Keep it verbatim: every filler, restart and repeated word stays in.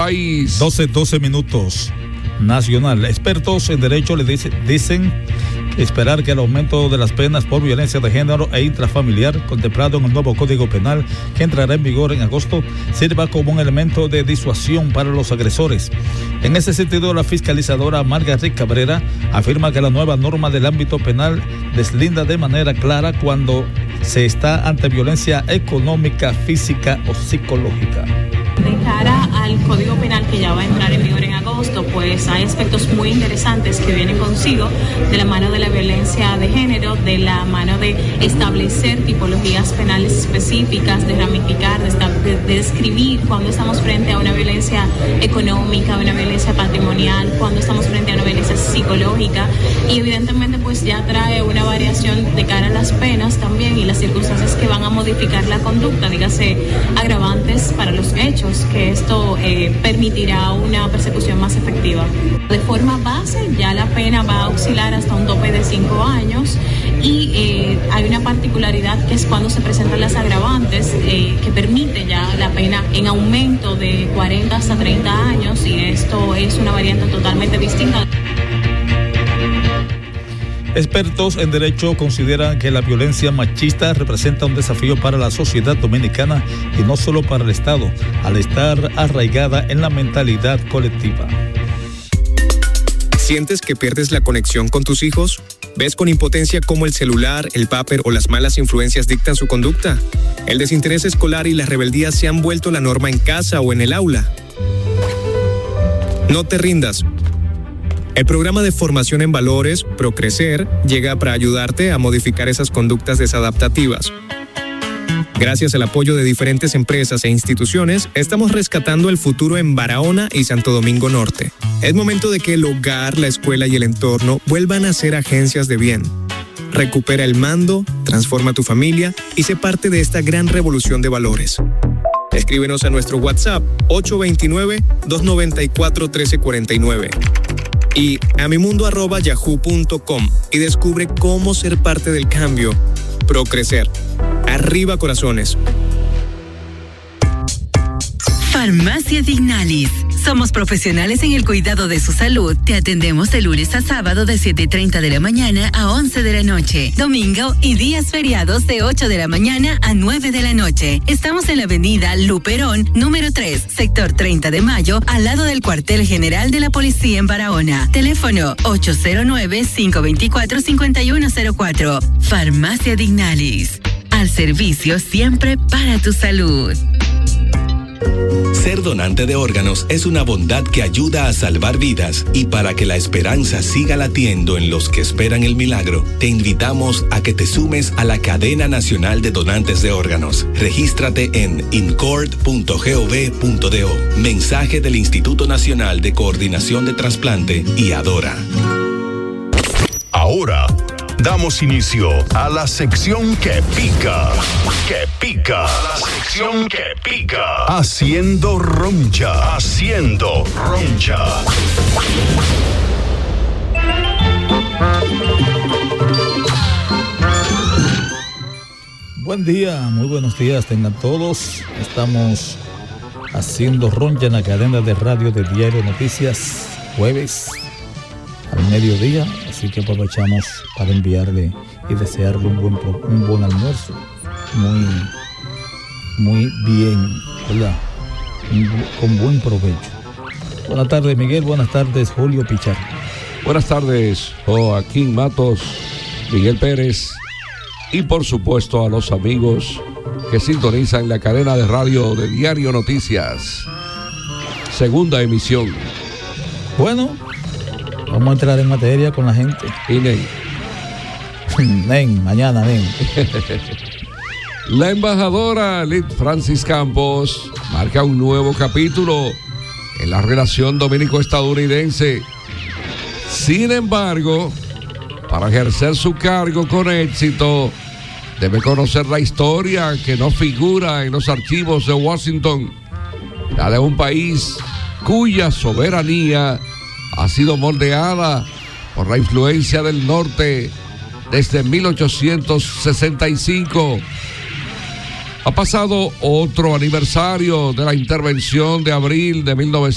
país. doce, doce minutos. Nacional. Expertos en derecho le dice, dicen esperar que el aumento de las penas por violencia de género e intrafamiliar contemplado en el nuevo Código Penal que entrará en vigor en agosto sirva como un elemento de disuasión para los agresores. En ese sentido, la fiscalizadora Margaret Cabrera afirma que la nueva norma del ámbito penal deslinda de manera clara cuando se está ante violencia económica, física o psicológica. De cara al Código Penal que ya va a entrar en vigor en agosto, pues hay aspectos muy interesantes que vienen consigo de la mano de la violencia de género, de la mano de establecer tipologías penales específicas, de ramificar, de, de, de describir cuando estamos frente a una violencia económica, una violencia patrimonial, cuando estamos frente a una violencia psicológica, y evidentemente pues ya trae una variación de cara a las penas también y las circunstancias que van a modificar la conducta, dígase agravantes para los hechos, que esto eh, permitirá una persecución más efectiva. De forma base, ya la pena va a oscilar hasta un tope de cinco años y eh, hay una particularidad que es cuando se presentan las agravantes eh, que permite ya la pena en aumento de cuarenta hasta treinta años, y esto es una variante totalmente distinta. Expertos en derecho consideran que la violencia machista representa un desafío para la sociedad dominicana y no solo para el Estado, al estar arraigada en la mentalidad colectiva. ¿Sientes que pierdes la conexión con tus hijos? ¿Ves con impotencia cómo el celular, el vapor o las malas influencias dictan su conducta? ¿El desinterés escolar y la rebeldía se han vuelto la norma en casa o en el aula? No te rindas. El programa de formación en valores, Procrecer, llega para ayudarte a modificar esas conductas desadaptativas. Gracias al apoyo de diferentes empresas e instituciones, estamos rescatando el futuro en Barahona y Santo Domingo Norte. Es momento de que el hogar, la escuela y el entorno vuelvan a ser agencias de bien. Recupera el mando, transforma tu familia y sé parte de esta gran revolución de valores. Escríbenos a nuestro WhatsApp ocho dos nueve, dos nueve cuatro, uno tres cuatro nueve y a mimundo arroba yahoo punto com y descubre cómo ser parte del cambio. Procrecer. Arriba corazones. Farmacia Dignalis. Somos profesionales en el cuidado de su salud. Te atendemos de lunes a sábado de siete y treinta de la mañana a once de la noche. Domingo y días feriados de ocho de la mañana a nueve de la noche. Estamos en la avenida Luperón, número tres, sector treinta de mayo, al lado del cuartel general de la policía en Barahona. Teléfono ocho cero nueve, cinco dos cuatro, cinco uno cero cuatro. Farmacia Dignalis. Al servicio siempre para tu salud. Ser donante de órganos es una bondad que ayuda a salvar vidas, y para que la esperanza siga latiendo en los que esperan el milagro, te invitamos a que te sumes a la Cadena Nacional de Donantes de Órganos. Regístrate en incord punto gov punto do. Mensaje del Instituto Nacional de Coordinación de Trasplante y Adora. Ahora damos inicio a la sección que pica, que pica, la sección que pica, haciendo roncha, haciendo roncha. Buen día, muy buenos días tengan todos. Estamos haciendo roncha en la cadena de radio de Diario Noticias, jueves al mediodía, así que aprovechamos para enviarle y desearle un buen, un buen almuerzo, muy, muy bien, ¿verdad? Con buen provecho. Buenas tardes, Miguel, buenas tardes, Julio Pichar. Buenas tardes, Joaquín Matos, Miguel Pérez y por supuesto a los amigos que sintonizan la cadena de radio de Diario Noticias. Segunda emisión. Bueno, vamos a entrar en materia con la gente. Y Nen. Nen, mañana, Nen. La embajadora Lid Francis Campos marca un nuevo capítulo en la relación dominico-estadounidense. Sin embargo, para ejercer su cargo con éxito, debe conocer la historia que no figura en los archivos de Washington, la de un país cuya soberanía ha sido moldeada por la influencia del norte desde mil ochocientos sesenta y cinco. Ha pasado otro aniversario de la intervención de abril de mil novecientos